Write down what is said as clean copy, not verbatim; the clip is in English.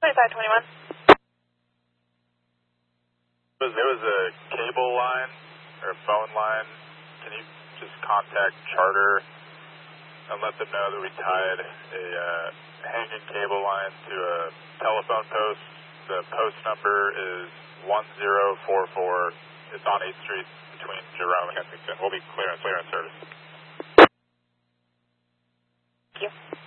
2521. There was a cable line or a phone line. Can you just contact Charter and let them know that we tied a hanging cable line to a telephone post? The post number is 1044. It's on 8th Street between Jerome and Kensington. We'll be clear and service. Thank you.